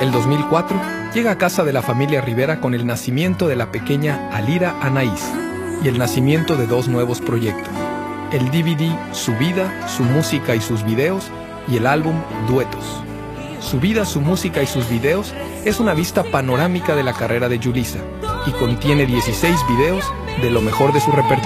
El 2004 llega a casa de la familia Rivera con el nacimiento de la pequeña Alira Anaís y el nacimiento de dos nuevos proyectos: el DVD Su vida, su música y sus videos y el álbum Duetos. Su vida, su música y sus videos es una vista panorámica de la carrera de Yulisa y contiene 16 videos de lo mejor de su repertorio.